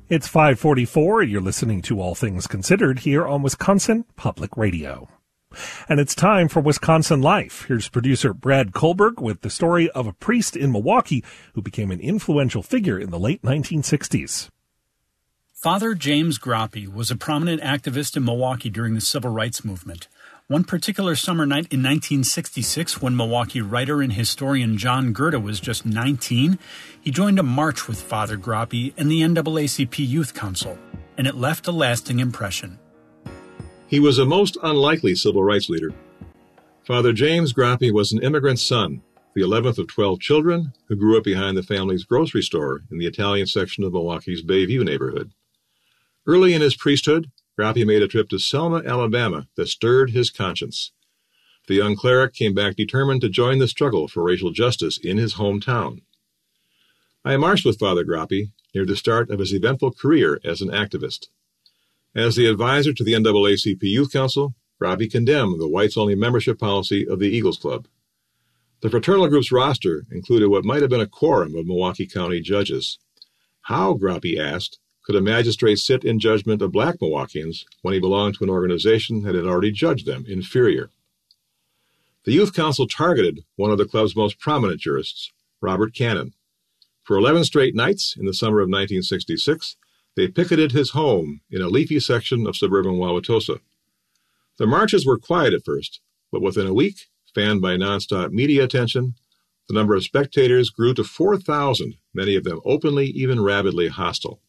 It's 5:44. You're listening to All Things Considered here on Wisconsin Public Radio. And it's time for Wisconsin Life. Here's producer Brad Kohlberg with the story of a priest in Milwaukee who became an influential figure in the late 1960s. Father James Groppe was a prominent activist in Milwaukee during the Civil Rights Movement. One particular summer night in 1966, when Milwaukee writer and historian John Gerda was just 19, he joined a march with Father Groppe and the NAACP Youth Council, and it left a lasting impression. He was a most unlikely civil rights leader. Father James Groppe was an immigrant son, the 11th of 12 children, who grew up behind the family's grocery store in the Italian section of Milwaukee's Bayview neighborhood. Early in his priesthood, Groppe made a trip to Selma, Alabama that stirred his conscience. The young cleric came back determined to join the struggle for racial justice in his hometown. I marched with Father Groppe near the start of his eventful career as an activist. As the advisor to the NAACP Youth Council, Groppe condemned the whites-only membership policy of the Eagles Club. The fraternal group's roster included what might have been a quorum of Milwaukee County judges. How, Groppe asked, could a magistrate sit in judgment of black Milwaukeeans when he belonged to an organization that had already judged them inferior? The Youth Council targeted one of the club's most prominent jurists, Robert Cannon. For 11 straight nights in the summer of 1966, they picketed his home in a leafy section of suburban Wauwatosa. The marches were quiet at first, but within a week, fanned by nonstop media attention, the number of spectators grew to 4,000, many of them openly, even rabidly hostile.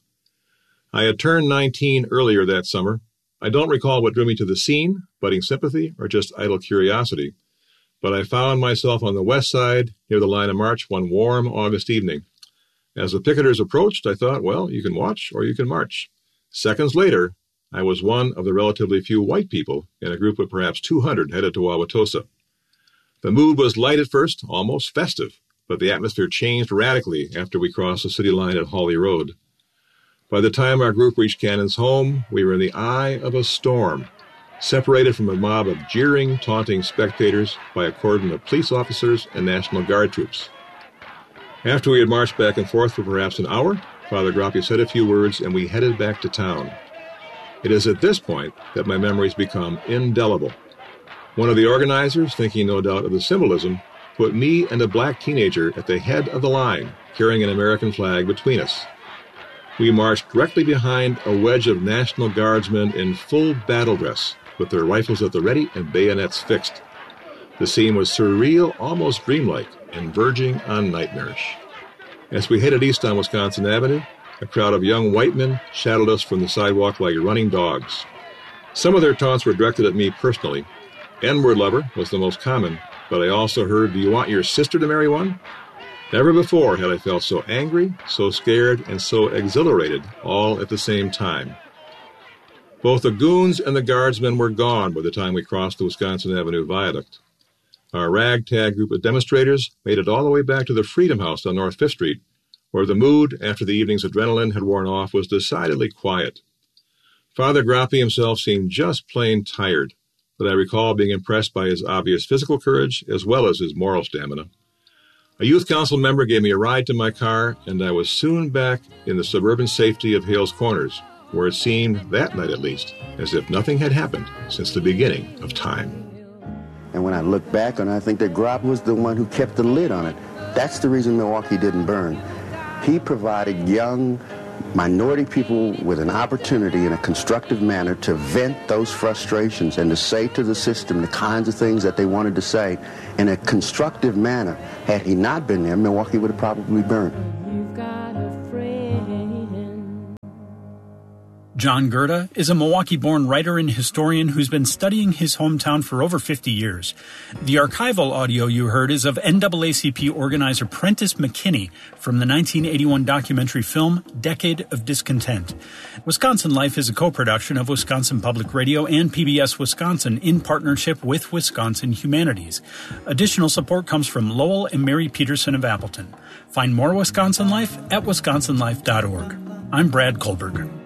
I had turned 19 earlier that summer. I don't recall what drew me to the scene, budding sympathy or just idle curiosity, but I found myself on the west side near the line of march one warm August evening. As the picketers approached, I thought, well, you can watch or you can march. Seconds later, I was one of the relatively few white people in a group of perhaps 200 headed to Wauwatosa. The mood was light at first, almost festive, but the atmosphere changed radically after we crossed the city line at Hawley Road. By the time our group reached Cannon's home, we were in the eye of a storm, separated from a mob of jeering, taunting spectators by a cordon of police officers and National Guard troops. After we had marched back and forth for perhaps an hour, Father Groppe said a few words and we headed back to town. It is at this point that my memories become indelible. One of the organizers, thinking no doubt of the symbolism, put me and a black teenager at the head of the line, carrying an American flag between us. We marched directly behind a wedge of National Guardsmen in full battle dress, with their rifles at the ready and bayonets fixed. The scene was surreal, almost dreamlike, and verging on nightmarish. As we headed east on Wisconsin Avenue, a crowd of young white men shadowed us from the sidewalk like running dogs. Some of their taunts were directed at me personally. N-word lover was the most common, but I also heard, "Do you want your sister to marry one?" Never before had I felt so angry, so scared, and so exhilarated, all at the same time. Both the goons and the guardsmen were gone by the time we crossed the Wisconsin Avenue Viaduct. Our ragtag group of demonstrators made it all the way back to the Freedom House on North 5th Street, where the mood, after the evening's adrenaline had worn off, was decidedly quiet. Father Groppe himself seemed just plain tired, but I recall being impressed by his obvious physical courage as well as his moral stamina. A youth council member gave me a ride to my car, and I was soon back in the suburban safety of Hales Corners, where it seemed, that night at least, as if nothing had happened since the beginning of time. And when I look back on it, I think that Groppe was the one who kept the lid on it. That's the reason Milwaukee didn't burn. He provided young minority people with an opportunity in a constructive manner to vent those frustrations and to say to the system the kinds of things that they wanted to say in a constructive manner. Had he not been there, Milwaukee would have probably burned. John Gerda is a Milwaukee-born writer and historian who's been studying his hometown for over 50 years. The archival audio you heard is of NAACP organizer Prentice McKinney from the 1981 documentary film Decade of Discontent. Wisconsin Life is a co-production of Wisconsin Public Radio and PBS Wisconsin in partnership with Wisconsin Humanities. Additional support comes from Lowell and Mary Peterson of Appleton. Find more Wisconsin Life at wisconsinlife.org. I'm Brad Kohlberg.